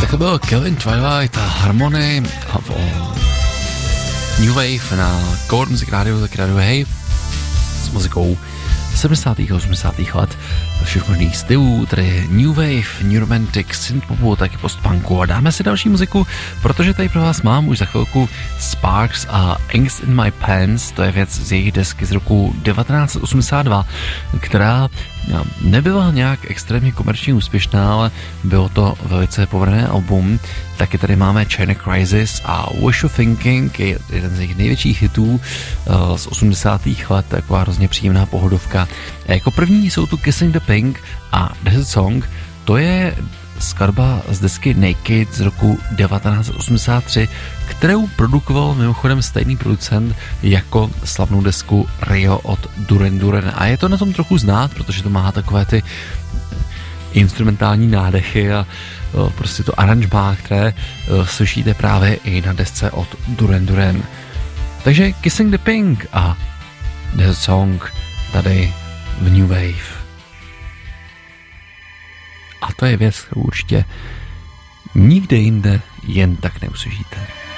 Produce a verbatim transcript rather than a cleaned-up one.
Tak to byl Kevin Twilight a Harmony a o New Wave na Core Music Radio, tak Radio Hey s muzikou sedmdesátých a osmdesátých let všech možných stylů, tedy New Wave, New Romantic, synthpopu, taky postpunku a dáme si další muziku, protože tady pro vás mám už za chvilku Sparks a Angst in My Pants, to je věc z jejich desky z roku devatenáct osmdesát dva, která nebyla nějak extrémně komerčně úspěšná, ale bylo to velice povedené album. Taky tady máme China Crisis a Wishful Thinking, je jeden z jejich největších hitů uh, z osmdesátých let, taková hrozně příjemná pohodovka. A jako první jsou tu Kissing the Pink a Desert Song, to je skladba z desky Naked z roku devatenáct osmdesát tři, kterou produkoval mimochodem stejný producent jako slavnou desku Rio od Duran Duran. A je to na tom trochu znát, protože to má takové ty instrumentální nádechy a prostě to aranžmá, které slyšíte právě i na desce od Duran Duran. Takže Kissing the Pink a Desert Song tady v New Wave. A to je věc, kterou určitě nikde jinde jen tak neuslyšíte.